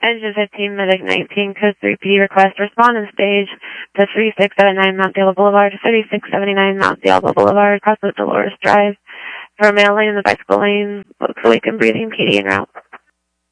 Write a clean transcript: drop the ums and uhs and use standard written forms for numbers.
Engine 15, Medic 19, Code 3P, request respond and stage to 3679 Mount Diablo Boulevard, 3679 Mount Diablo Boulevard, across the Dolores Drive, for a male lane in the bicycle lane, looks awake and breathing, PD en route.